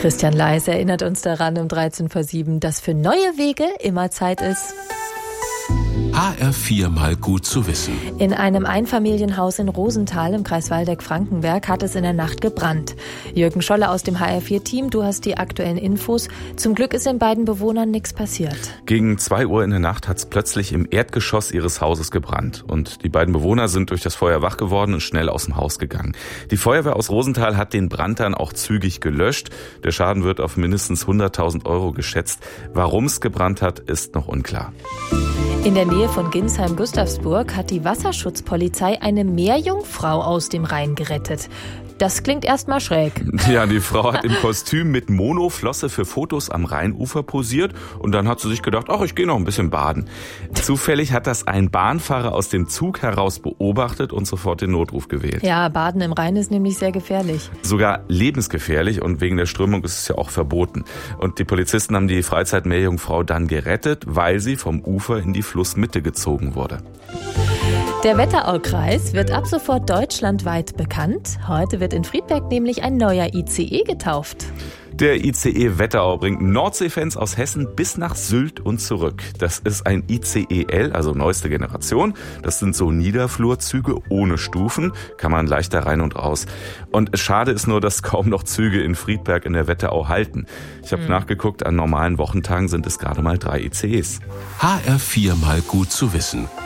Christian Leis erinnert uns daran um 13:07, dass für neue Wege immer Zeit ist. HR4 mal gut zu wissen. In einem Einfamilienhaus in Rosenthal im Kreis Waldeck-Frankenberg hat es in der Nacht gebrannt. Jürgen Scholle aus dem HR4-Team, du hast die aktuellen Infos. Zum Glück ist den beiden Bewohnern nichts passiert. Gegen 2 Uhr in der Nacht hat es plötzlich im Erdgeschoss ihres Hauses gebrannt. Und die beiden Bewohner sind durch das Feuer wach geworden und schnell aus dem Haus gegangen. Die Feuerwehr aus Rosenthal hat den Brand dann auch zügig gelöscht. Der Schaden wird auf mindestens 100.000 Euro geschätzt. Warum es gebrannt hat, ist noch unklar. In der Nähe von Ginsheim-Gustavsburg hat die Wasserschutzpolizei eine Meerjungfrau aus dem Rhein gerettet. Das klingt erstmal schräg. Ja, die Frau hat im Kostüm mit Monoflosse für Fotos am Rheinufer posiert und dann hat sie sich gedacht, ach, ich gehe noch ein bisschen baden. Zufällig hat das ein Bahnfahrer aus dem Zug heraus beobachtet und sofort den Notruf gewählt. Ja, Baden im Rhein ist nämlich sehr gefährlich. Sogar lebensgefährlich und wegen der Strömung ist es ja auch verboten. Und die Polizisten haben die Freizeit-Meerjungfrau dann gerettet, weil sie vom Ufer in die Flussmitte gezogen wurde. Der Wetteraukreis wird ab sofort deutschlandweit bekannt. Heute wird in Friedberg nämlich ein neuer ICE getauft. Der ICE Wetterau bringt Nordseefans aus Hessen bis nach Sylt und zurück. Das ist ein ICE-L, also neueste Generation. Das sind so Niederflurzüge ohne Stufen, kann man leichter rein und raus. Und schade ist nur, dass kaum noch Züge in Friedberg in der Wetterau halten. Ich habe nachgeguckt, an normalen Wochentagen sind es gerade mal 3 ICEs. HR4 mal gut zu wissen.